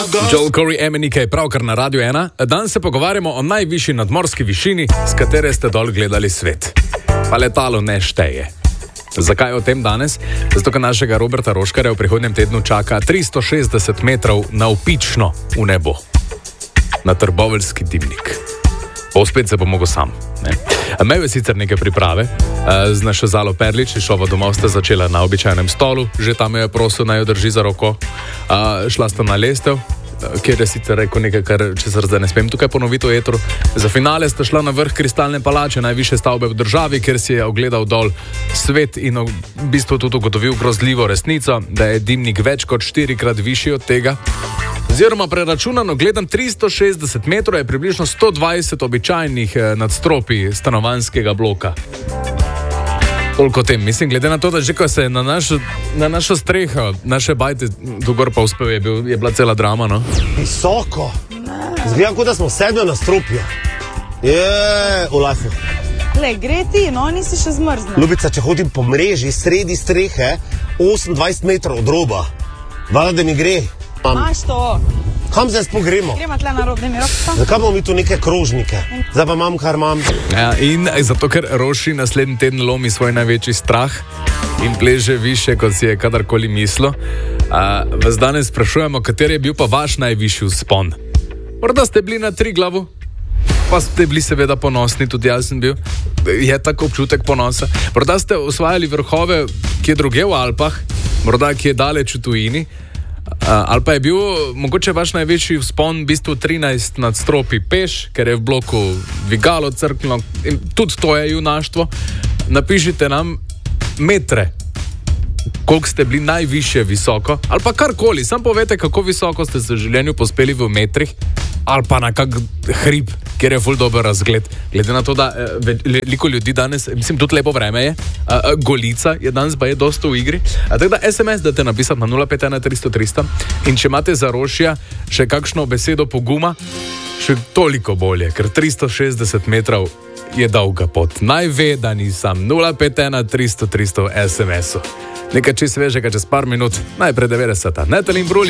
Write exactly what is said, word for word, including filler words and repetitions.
Joel Corey, M N K, pravkar na Radio ena. Danes se pogovarjamo o najvišji nadmorski višini, s katere ste dol gledali svet. Pa letalo ne šteje. Zakaj o tem danes? Zato, ker našega Roberta Roškarja v prihodnjem tednu čaka tristo šestdeset metrov navpično v nebo. Na trboveljski dimnik. O, spet se bo mogel sam. Imel je sicer neke priprave. Z našo Zalo Perlič iz šova Domov sta začela na običajnem stolu. Že tam je prosil, naj jo drži za roko. Šla sta na lestev, kjer je sicer rekel nekaj, kar česar zdaj ne smem tukaj ponoviti v etru. Za finale sta šla na vrh Kristalne palače, najvišje stavbe v državi, kjer si je ogledal dol svet in v bistvu tudi ugotovil grozljivo resnico, da je dimnik več kot štirikrat višji od tega. Oziroma preračunano gledam tristo šestdeset metrov je približno sto dvajset običajnih nadstropij stanovanjskega bloka. Toliko tem. Mislim, glede na to, da že ko se je na, naš, na našo streho, naše bajte do gor pa uspel, je, bil, je bila cela drama, no? Visoko. Zgledam, kot da smo sedli na stropju. Je, v lajfu. Le, gre ti, no, nisi še zmrznil. Ljubica, če hodim po mreži, sredi strehe, osemindvajset metrov od roba. Vala, da mi gre. Maš to. Kam zdaj spogremo? Gremo tle na rob, da mi roksta. Zakaj imamo mi tu neke krožnike? Zdaj pa imam, kar imam. Ja, in zato, ker Roši naslednji teden lomi svoj največji strah in pleže više, kot si je kadarkoli mislil. A, vas danes sprašujemo, kateri je bil pa vaš najvišji vzpon. Morda ste bili na Triglavu, pa ste bili seveda ponosni, tudi jaz sem bil. Je tako občutek ponosa. Morda ste osvajali vrhove, kje druge v Alpah, morda kje daleč v tujini. Uh, ali pa je bil mogoče vaš največji vzpon v bistvu trinajst nadstropij peš, ker je v bloku dvigalo crknilo in tudi to je junaštvo. Napišite nam metre, koliko ste bili najvišje visoko, ali pa karkoli, sam povete, kako visoko ste se v življenju pospeli v metrih, ali pa na kak hrib, kjer je ful dober razgled. Glede na to, da veliko ljudi danes, mislim, tudi lepo vreme je, a, a, Golica je danes pa je dosta v igri. A, tako da es em es date napisati na nula pet ena tristo tristo in če imate za Rošija še kakšno besedo poguma, še toliko bolje, ker tristo šestdeset metrov je dolga pot. Naj ve, da nisem nula pet ena tristo tristo es em esu. Nekaj čist svežega čez par minut, najprej devetdeseta. Netelin Brulj.